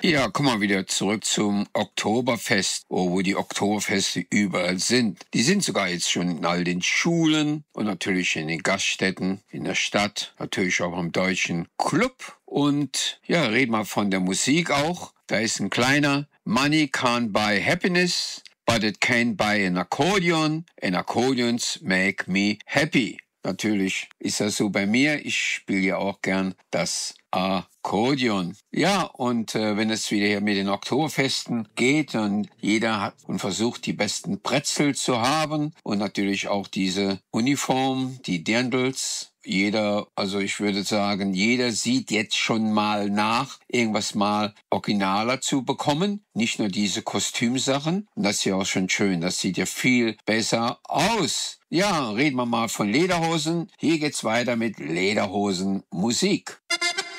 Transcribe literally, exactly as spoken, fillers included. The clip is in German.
Ja, kommen wir wieder zurück zum Oktoberfest, oh, wo die Oktoberfeste überall sind. Die sind sogar jetzt schon in all den Schulen und natürlich in den Gaststätten, in der Stadt, natürlich auch im deutschen Club. Und ja, reden wir von der Musik auch. Da ist ein kleiner Money can't buy happiness, but it can buy an accordion, and accordions make me happy. Natürlich ist das so bei mir. Ich spiele ja auch gern das Akkordeon. Ja, und äh, wenn es wieder hier mit den Oktoberfesten geht und jeder hat und versucht, die besten Brezel zu haben und natürlich auch diese Uniform, die Dirndls. Jeder, also ich würde sagen, jeder sieht jetzt schon mal nach, irgendwas mal originaler zu bekommen. Nicht nur diese Kostümsachen. Und das ist ja auch schon schön. Das sieht ja viel besser aus. Ja, reden wir mal von Lederhosen. Hier geht's weiter mit Lederhosen Musik.